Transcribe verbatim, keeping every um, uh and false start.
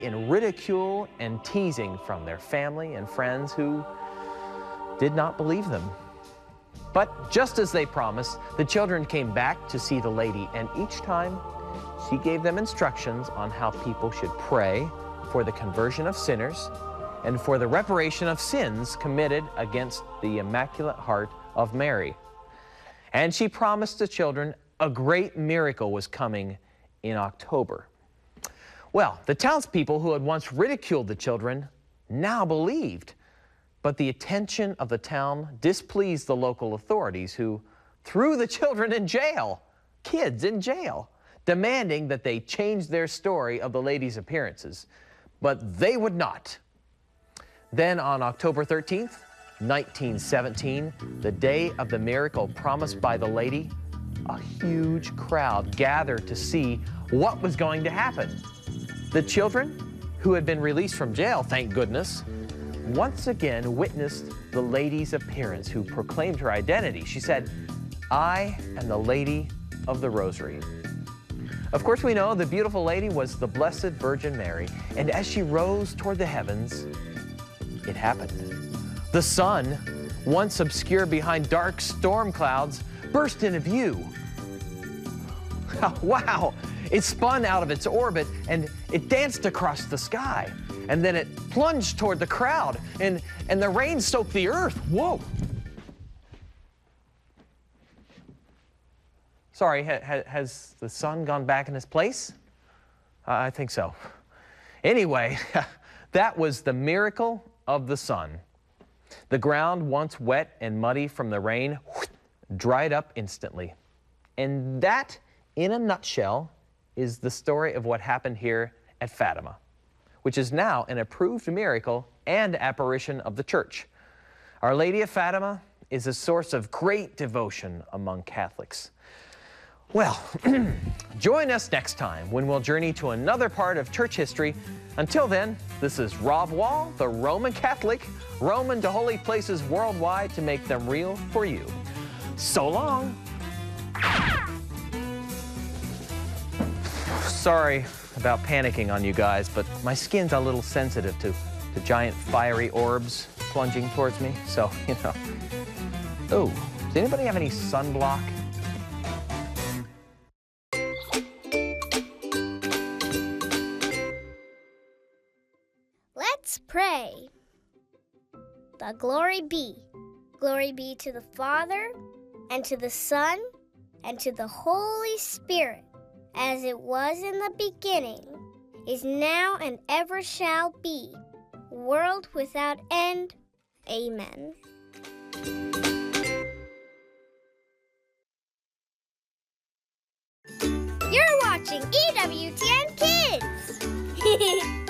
in ridicule and teasing from their family and friends who did not believe them. But just as they promised, the children came back to see the lady, and each time she gave them instructions on how people should pray for the conversion of sinners and for the reparation of sins committed against the Immaculate Heart of Mary. And she promised the children a great miracle was coming in October. Well, the townspeople who had once ridiculed the children now believed, but the attention of the town displeased the local authorities, who threw the children in jail, kids in jail, demanding that they change their story of the lady's appearances. But they would not. Then on October thirteenth, nineteen seventeen, the day of the miracle promised by the lady, a huge crowd gathered to see what was going to happen. The children, who had been released from jail, thank goodness, once again witnessed the lady's appearance, who proclaimed her identity. She said, "I am the Lady of the Rosary." Of course, we know the beautiful lady was the Blessed Virgin Mary, and as she rose toward the heavens, it happened. The sun, once obscured behind dark storm clouds, burst into view. Wow! It spun out of its orbit and it danced across the sky. And then it plunged toward the crowd, and, and the rain soaked the earth. Whoa! Sorry, ha, ha, has the sun gone back in its place? Uh, I think so. Anyway, that was the miracle of the sun. The ground, once wet and muddy from the rain, dried up instantly. And that, in a nutshell, is the story of what happened here at Fatima, which is now an approved miracle and apparition of the Church. Our Lady of Fatima is a source of great devotion among Catholics. Well, join us next time when we'll journey to another part of church history. Until then, this is Rob Wall, the Roman Catholic, roaming to holy places worldwide to make them real for you. So long. Sorry about panicking on you guys, but my skin's a little sensitive to, to giant fiery orbs plunging towards me, so, you know. Oh, does anybody have any sunblock? Let's pray. The glory be. Glory be to the Father, and to the Son, and to the Holy Spirit, as it was in the beginning, is now, and ever shall be, world without end. Amen. You're watching E W T N Kids!